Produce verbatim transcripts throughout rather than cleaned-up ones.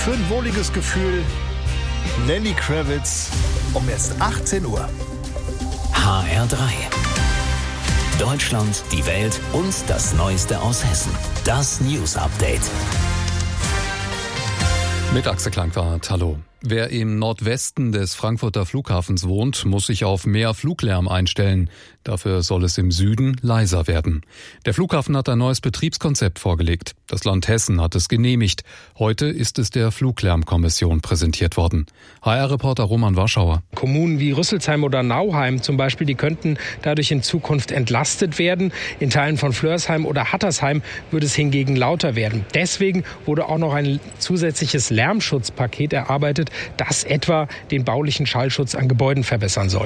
für ein wohliges Gefühl. Lenny Kravitz um jetzt achtzehn Uhr. H R drei. Deutschland, die Welt und das Neueste aus Hessen. Das News Update. Mit Axel Klangwart, hallo. Wer im Nordwesten des Frankfurter Flughafens wohnt, muss sich auf mehr Fluglärm einstellen. Dafür soll es im Süden leiser werden. Der Flughafen hat ein neues Betriebskonzept vorgelegt. Das Land Hessen hat es genehmigt. Heute ist es der Fluglärmkommission präsentiert worden. H R-Reporter Roman Warschauer. Kommunen wie Rüsselsheim oder Nauheim zum Beispiel, die könnten dadurch in Zukunft entlastet werden. In Teilen von Flörsheim oder Hattersheim würde es hingegen lauter werden. Deswegen wurde auch noch ein zusätzliches Lärmschutzpaket erarbeitet, das etwa den baulichen Schallschutz an Gebäuden verbessern soll.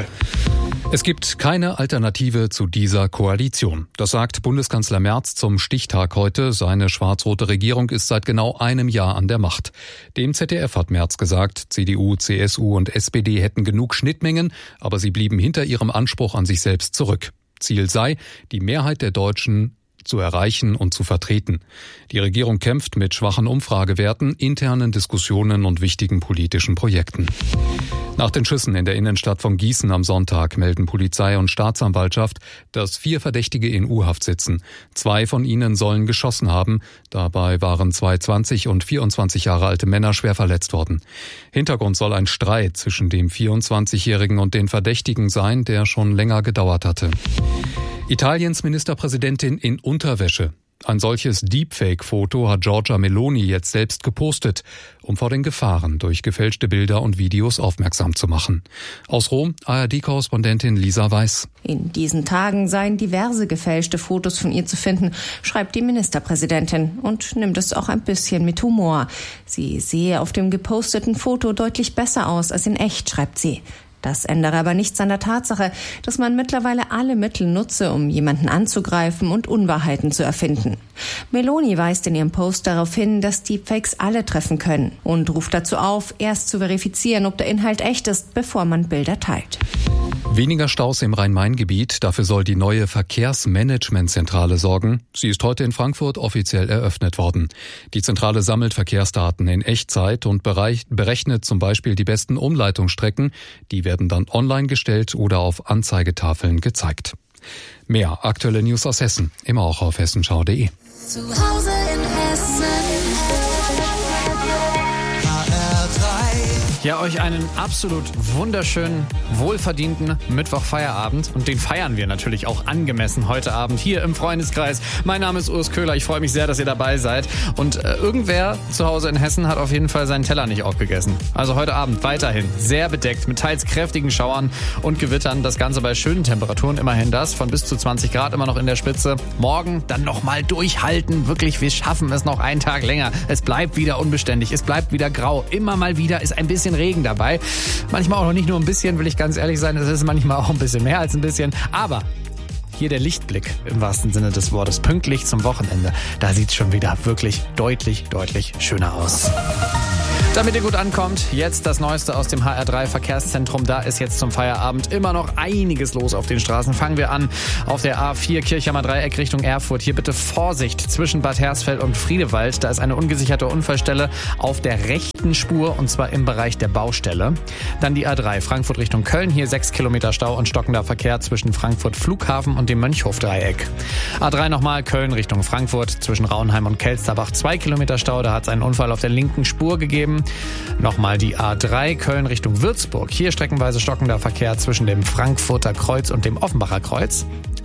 Es gibt keine Alternative zu dieser Koalition. Das sagt Bundeskanzler Merz zum Stichtag heute. Seine schwarz-rote Regierung ist seit genau einem Jahr an der Macht. Dem Z D F hat Merz gesagt, C D U, C S U und S P D hätten genug Schnittmengen, aber sie blieben hinter ihrem Anspruch an sich selbst zurück. Ziel sei, die Mehrheit der Deutschen zu erreichen und zu vertreten. Die Regierung kämpft mit schwachen Umfragewerten, internen Diskussionen und wichtigen politischen Projekten. Nach den Schüssen in der Innenstadt von Gießen am Sonntag melden Polizei und Staatsanwaltschaft, dass vier Verdächtige in U-Haft sitzen. Zwei von ihnen sollen geschossen haben. Dabei waren zwei zwanzig und vierundzwanzig Jahre alte Männer schwer verletzt worden. Hintergrund soll ein Streit zwischen dem vierundzwanzigjährigen und den Verdächtigen sein, der schon länger gedauert hatte. Italiens Ministerpräsidentin in Unterwäsche. Ein solches Deepfake-Foto hat Giorgia Meloni jetzt selbst gepostet, um vor den Gefahren durch gefälschte Bilder und Videos aufmerksam zu machen. Aus Rom, A R D-Korrespondentin Lisa Weiß. In diesen Tagen seien diverse gefälschte Fotos von ihr zu finden, schreibt die Ministerpräsidentin und nimmt es auch ein bisschen mit Humor. Sie sehe auf dem geposteten Foto deutlich besser aus als in echt, schreibt sie. Das ändere aber nichts an der Tatsache, dass man mittlerweile alle Mittel nutze, um jemanden anzugreifen und Unwahrheiten zu erfinden. Meloni weist in ihrem Post darauf hin, dass Deepfakes alle treffen können und ruft dazu auf, erst zu verifizieren, ob der Inhalt echt ist, bevor man Bilder teilt. Weniger Staus im Rhein-Main-Gebiet, dafür soll die neue Verkehrsmanagementzentrale sorgen. Sie ist heute in Frankfurt offiziell eröffnet worden. Die Zentrale sammelt Verkehrsdaten in Echtzeit und berechnet zum Beispiel die besten Umleitungsstrecken. Die werden dann online gestellt oder auf Anzeigetafeln gezeigt. Mehr aktuelle News aus Hessen, immer auch auf hessenschau punkt de. Zu Hause in Hessen. Ja, euch einen absolut wunderschönen, wohlverdienten Mittwoch-Feierabend. Und den feiern wir natürlich auch angemessen heute Abend hier im Freundeskreis. Mein Name ist Urs Köhler. Ich freue mich sehr, dass ihr dabei seid. Und äh, irgendwer zu Hause in Hessen hat auf jeden Fall seinen Teller nicht aufgegessen. Also heute Abend weiterhin sehr bedeckt mit teils kräftigen Schauern und Gewittern. Das Ganze bei schönen Temperaturen. Immerhin das von bis zu zwanzig Grad immer noch in der Spitze. Morgen dann nochmal durchhalten. Wirklich, wir schaffen es noch einen Tag länger. Es bleibt wieder unbeständig. Es bleibt wieder grau. Immer mal wieder ist ein bisschen Regen dabei. Manchmal auch noch nicht nur ein bisschen, will ich ganz ehrlich sein. Es ist manchmal auch ein bisschen mehr als ein bisschen. Aber hier der Lichtblick im wahrsten Sinne des Wortes. Pünktlich zum Wochenende. Da sieht es schon wieder wirklich deutlich, deutlich schöner aus. Damit ihr gut ankommt, jetzt das Neueste aus dem H R drei Verkehrszentrum. Da ist jetzt zum Feierabend immer noch einiges los auf den Straßen. Fangen wir an auf der A vier Kirchheimer Dreieck Richtung Erfurt. Hier bitte Vorsicht zwischen Bad Hersfeld und Friedewald. Da ist eine ungesicherte Unfallstelle auf der rechten Spur und zwar im Bereich der Baustelle. Dann die A drei Frankfurt Richtung Köln. Hier sechs Kilometer Stau und stockender Verkehr zwischen Frankfurt Flughafen und dem Mönchhof-Dreieck. A drei nochmal Köln Richtung Frankfurt zwischen Rauenheim und Kelsterbach. Zwei Kilometer Stau. Da hat es einen Unfall auf der linken Spur gegeben. Nochmal die A drei Köln Richtung Würzburg. Hier streckenweise stockender Verkehr zwischen dem Frankfurter Kreuz und dem Offenbacher Kreuz.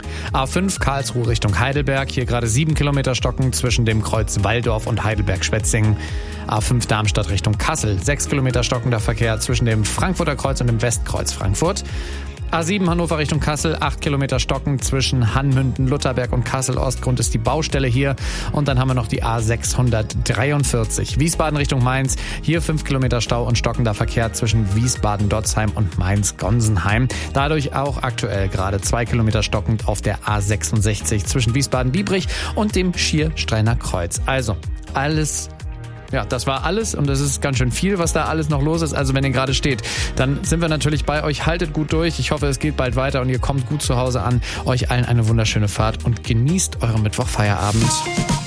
A fünf Karlsruhe Richtung Heidelberg. Hier gerade sieben Kilometer stocken zwischen dem Kreuz Walldorf und Heidelberg-Schwetzingen. A fünf Darmstadt Richtung Kassel. sechs Kilometer stockender Verkehr zwischen dem Frankfurter Kreuz und dem Westkreuz Frankfurt. A sieben Hannover Richtung Kassel, acht Kilometer stocken zwischen Hanmünden, Lutherberg und Kassel-Ost. Grund ist die Baustelle hier. Und dann haben wir noch die A sechshundertdreiundvierzig. Wiesbaden Richtung Mainz. Hier fünf Kilometer Stau und stockender Verkehr zwischen Wiesbaden-Dotzheim und Mainz-Gonsenheim. Dadurch auch aktuell gerade zwei Kilometer stockend auf der A sechsundsechzig zwischen Wiesbaden-Biebrich und dem Schiersteiner Kreuz. Also alles... Ja, das war alles und es ist ganz schön viel, was da alles noch los ist. Also wenn ihr gerade steht, dann sind wir natürlich bei euch. Haltet gut durch. Ich hoffe, es geht bald weiter und ihr kommt gut zu Hause an. Euch allen eine wunderschöne Fahrt und genießt euren Mittwochfeierabend.